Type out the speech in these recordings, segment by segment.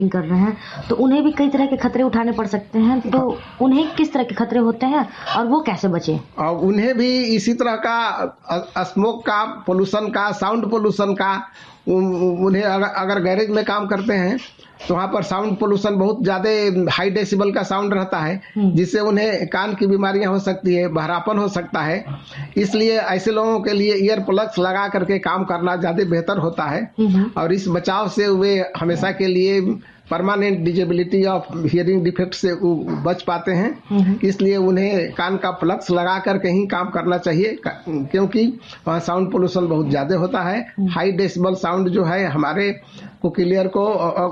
कर रहे हैं तो उन्हें भी कई तरह के खतरे उठाने पड़ सकते हैं, तो उन्हें किस तरह के खतरे होते हैं और वो कैसे बचे? और उन्हें भी इसी तरह का स्मोक का, पोल्यूशन का, साउंड पोल्यूशन का, उन्हें अगर गैरेज में काम करते हैं तो वहाँ पर साउंड पोल्यूशन बहुत ज्यादा हाई डेसिबल का साउंड रहता है, जिससे उन्हें कान की बीमारियां हो सकती है, बहरापन हो सकता है। इसलिए ऐसे लोगों के लिए ईयर प्लग्स लगा करके काम करना ज्यादा बेहतर होता है और इस बचाव से वे हमेशा के लिए permanent disability of hearing defect से बच पाते हैं। इसलिए उन्हें कान का प्लग्स लगा करके ही काम करना चाहिए, क्योंकि वहाँ साउंड पोल्यूशन बहुत ज्यादा होता है। हाई डेसिबल साउंड जो है हमारे कोक्लियर को,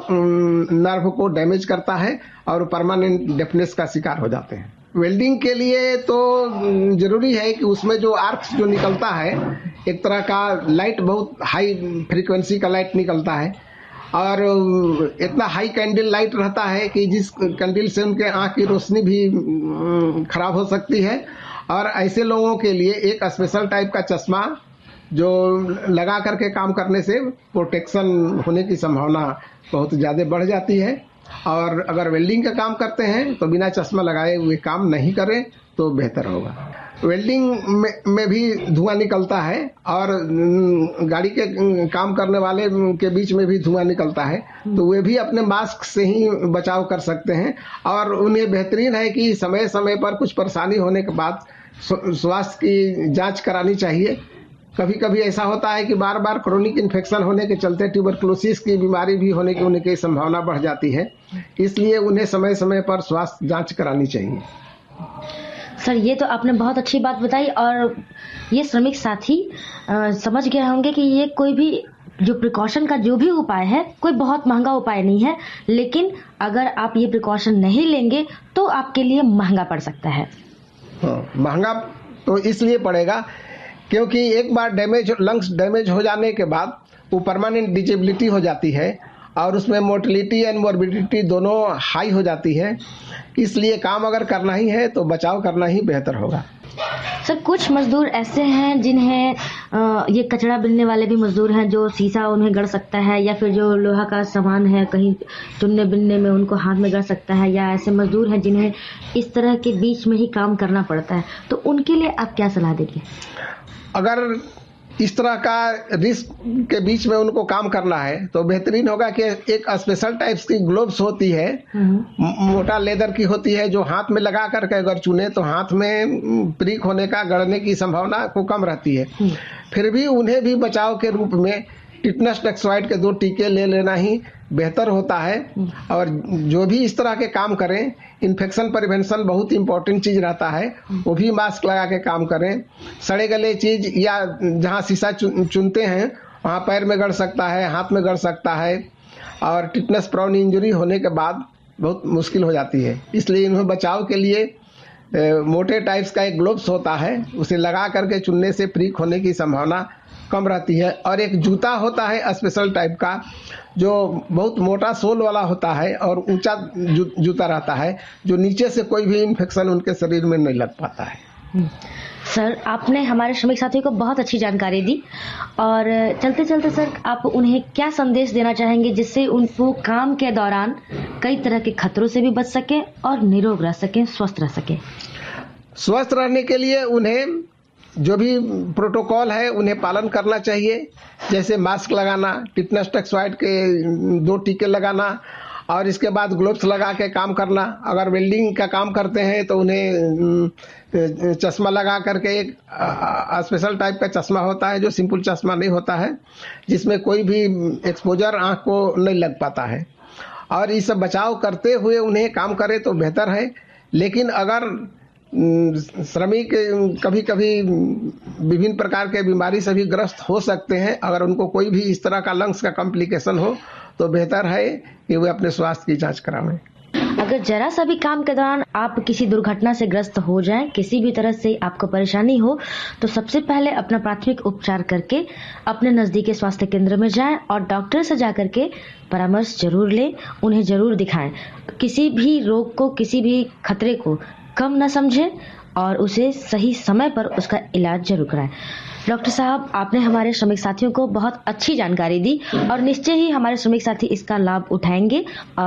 नर्व को डैमेज करता है और परमानेंट डेफनेस का शिकार हो जाते हैं। वेल्डिंग के लिए तो जरूरी है कि उसमें जो आर्क्स जो निकलता है, एक तरह का लाइट, बहुत हाई फ्रीक्वेंसी का लाइट निकलता है और इतना हाई कैंडल लाइट रहता है कि जिस कैंडल से उनके आंख की रोशनी भी खराब हो सकती है। और ऐसे लोगों के लिए एक स्पेशल टाइप का चश्मा जो लगा करके काम करने से प्रोटेक्शन होने की संभावना बहुत ज्यादा बढ़ जाती है। और अगर वेल्डिंग का काम करते हैं तो बिना चश्मा लगाए हुए काम नहीं करें तो बेहतर होगा। वेल्डिंग में भी धुआं निकलता है और गाड़ी के काम करने वाले के बीच में भी धुआं निकलता है, तो वे भी अपने मास्क से ही बचाव कर सकते हैं। और उन्हें बेहतरीन है कि समय समय पर कुछ परेशानी होने के बाद स्वास्थ्य की जांच करानी चाहिए। कभी कभी ऐसा होता है कि बार बार क्रोनिक इन्फेक्शन होने के चलते ट्यूबरकुलोसिस की बीमारी भी होने की उनकी संभावना बढ़ जाती है, इसलिए उन्हें समय समय पर स्वास्थ्य जांच करानी चाहिए। सर, ये तो आपने बहुत अच्छी बात बताई और ये श्रमिक साथी समझ गए होंगे कि ये कोई भी जो प्रिकॉशन का जो भी उपाय है, कोई बहुत महंगा उपाय नहीं है, लेकिन अगर आप ये प्रिकॉशन नहीं लेंगे तो आपके लिए महंगा पड़ सकता है। महंगा तो इसलिए पड़ेगा क्योंकि एक बार लंग्स डैमेज हो जाने के बाद वो परमानेंट डिजेबिलिटी हो जाती है और उसमें मोर्टेलिटी एंड मोर्बिडिटी दोनों हाई हो जाती है। इसलिए काम अगर करना ही है तो बचाव करना ही बेहतर होगा। सर, कुछ मजदूर ऐसे हैं जिन्हें ये कचरा बिनने वाले भी मजदूर हैं, जो शीशा उन्हें गड़ सकता है या फिर जो लोहा का सामान है कहीं चुनने बिनने में उनको हाथ में गड़ सकता है, या ऐसे मजदूर हैं जिन्हें इस तरह के बीच में ही काम करना पड़ता है, तो उनके लिए आप क्या सलाह देंगे? अगर इस तरह का रिस्क के बीच में उनको काम करना है तो बेहतरीन होगा कि एक स्पेशल टाइप्स की ग्लोव्स होती है, मोटा लेदर की होती है, जो हाथ में लगा करके अगर चुने तो हाथ में प्रिक होने का, गड़ने की संभावना को कम रहती है। फिर भी उन्हें भी बचाव के रूप में टिटनस टॉक्सॉइड के 2 टीके ले लेना ही बेहतर होता है। और जो भी इस तरह के काम करें, इन्फेक्शन प्रिवेंशन बहुत इंपॉर्टेंट चीज रहता है, वो भी मास्क लगा के काम करें। सड़े गले चीज या जहाँ शीशा चुनते हैं वहाँ पैर में गड़ सकता है, हाथ में गड़ सकता है और टिटनस प्रोन इंजरी होने के बाद बहुत मुश्किल हो जाती है। इसलिए इन्हें बचाव के लिए मोटे टाइप्स का एक ग्लोव्स होता है, उसे लगा करके चुनने से प्रिक होने की संभावना कम रहती है। और एक जूता होता है स्पेशल टाइप का, जो बहुत मोटा सोल वाला होता है और ऊंचा जूता रहता है, जो नीचे से कोई भी इन्फेक्शन उनके शरीर में नहीं लग पाता है। सर, आपने हमारे श्रमिक साथियों को बहुत अच्छी जानकारी दी और चलते चलते सर, आप उन्हें क्या संदेश देना चाहेंगे जिससे उनको काम के दौरान कई तरह के खतरों से भी बच सके और निरोग रह सके, स्वस्थ रह सके? स्वस्थ रहने के लिए उन्हें जो भी प्रोटोकॉल है उन्हें पालन करना चाहिए, जैसे मास्क लगाना, टिटनस टॉक्सॉइड के 2 टीके लगाना और इसके बाद ग्लोव्स लगा के काम करना। अगर वेल्डिंग का काम करते हैं तो उन्हें चश्मा लगा करके, एक स्पेशल टाइप का चश्मा होता है जो सिंपल चश्मा नहीं होता है, जिसमें कोई भी एक्सपोजर आंख को नहीं लग पाता है। और इस सब बचाव करते हुए उन्हें काम करे तो बेहतर है। लेकिन अगर श्रमिक कभी कभी विभिन्न प्रकार के बीमारी से भी ग्रस्त हो सकते हैं, अगर उनको कोई भी इस तरह का लंग्स का कॉम्प्लिकेशन हो तो बेहतर है कि वे अपने स्वास्थ्य की जांच करावें। अगर जरा सा भी काम के दौरान आप किसी दुर्घटना से ग्रस्त हो जाएं, किसी भी तरह से आपको परेशानी हो, तो सबसे पहले अपना प्राथमिक उपचार करके अपने नजदीकी स्वास्थ्य केंद्र में जाएं और डॉक्टर से जाकर के परामर्श जरूर लें, उन्हें जरूर दिखाएं। किसी भी रोग को, किसी भी खतरे को कम न समझें और उसे सही समय पर उसका इलाज जरूर कराएं। डॉक्टर साहब, आपने हमारे श्रमिक साथियों को बहुत अच्छी जानकारी दी और निश्चय ही हमारे श्रमिक साथी इसका लाभ उठाएंगे।